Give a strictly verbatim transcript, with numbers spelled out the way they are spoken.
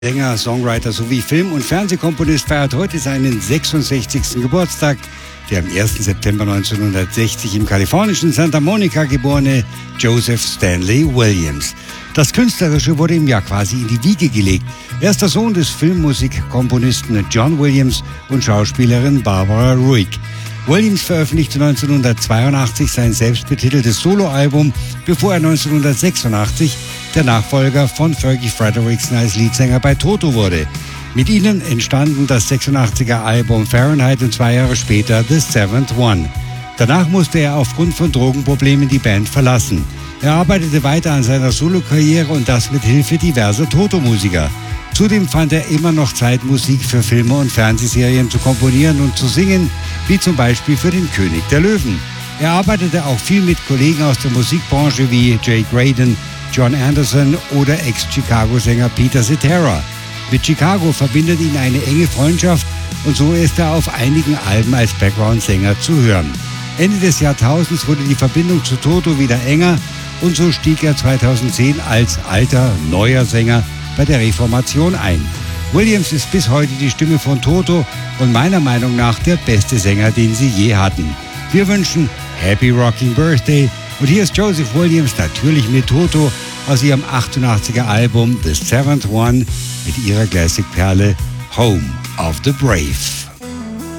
Sänger, Songwriter sowie Film- und Fernsehkomponist feiert heute seinen sechsundsechzigsten Geburtstag. Der am ersten September neunzehnhundertsechzig im kalifornischen Santa Monica geborene Joseph Stanley Williams. Das Künstlerische wurde ihm ja quasi in die Wiege gelegt. Er ist der Sohn des Filmmusikkomponisten John Williams und Schauspielerin Barbara Ruick. Williams veröffentlichte neunzehnhundertzweiundachtzig sein selbstbetiteltes Soloalbum, bevor er neunzehnhundertsechsundachtzig der Nachfolger von Fergie Frederiksen als Leadsänger bei Toto wurde. Mit ihnen entstanden das sechsundachtziger Album Fahrenheit und zwei Jahre später The Seventh One. Danach musste er aufgrund von Drogenproblemen die Band verlassen. Er arbeitete weiter an seiner Solokarriere und das mit Hilfe diverser Toto-Musiker. Zudem fand er immer noch Zeit, Musik für Filme und Fernsehserien zu komponieren und zu singen, wie zum Beispiel für den König der Löwen. Er arbeitete auch viel mit Kollegen aus der Musikbranche wie Jay Graydon, John Anderson oder Ex-Chicago-Sänger Peter Cetera. Mit Chicago verbindet ihn eine enge Freundschaft und so ist er auf einigen Alben als Background-Sänger zu hören. Ende des Jahrtausends wurde die Verbindung zu Toto wieder enger und so stieg er zweitausendzehn als alter, neuer Sänger bei der Reformation ein. Williams ist bis heute die Stimme von Toto und meiner Meinung nach der beste Sänger, den sie je hatten. Wir wünschen Happy Rocking Birthday und hier ist Joseph Williams natürlich mit Toto aus ihrem achtundachtziger Album The Seventh One mit ihrer Classic-Perle Home of the Brave.